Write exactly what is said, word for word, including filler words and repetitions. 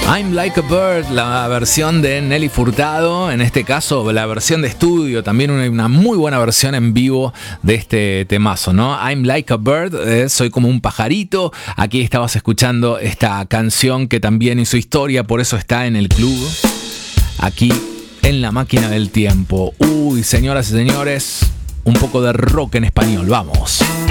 I'm Like a Bird, la versión de Nelly Furtado, en este caso la versión de estudio, también una, una muy buena versión en vivo de este temazo, ¿no? I'm Like a Bird, eh, soy como un pajarito. Aquí estabas escuchando esta canción que también hizo historia, por eso está en el club, aquí en La Máquina del Tiempo. Uy, señoras y señores, un poco de rock en español, vamos.